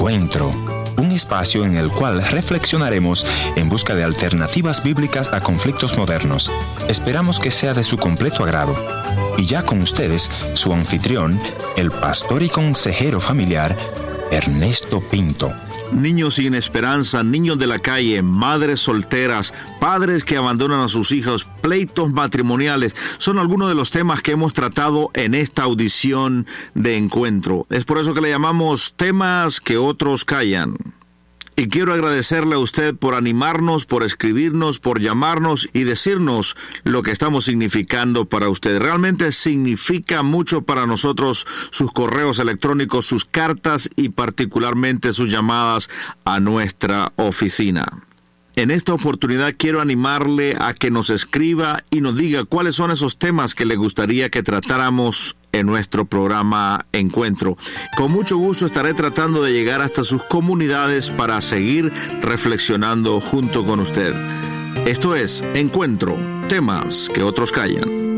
Encuentro, un espacio en el cual reflexionaremos en busca de alternativas bíblicas a conflictos modernos. Esperamos que sea de su completo agrado. Y ya con ustedes, su anfitrión, el pastor y consejero familiar, Ernesto Pinto. Niños sin esperanza, niños de la calle, madres solteras, padres que abandonan a sus hijos, pleitos matrimoniales, son algunos de los temas que hemos tratado en esta audición de Encuentro. Es por eso que le llamamos temas que otros callan. Y quiero agradecerle a usted por animarnos, por escribirnos, por llamarnos y decirnos lo que estamos significando para usted. Realmente significa mucho para nosotros sus correos electrónicos, sus cartas y particularmente sus llamadas a nuestra oficina. En esta oportunidad quiero animarle a que nos escriba y nos diga cuáles son esos temas que le gustaría que tratáramos en nuestro programa Encuentro. Con mucho gusto estaré tratando de llegar hasta sus comunidades para seguir reflexionando junto con usted. Esto es Encuentro, temas que otros callan.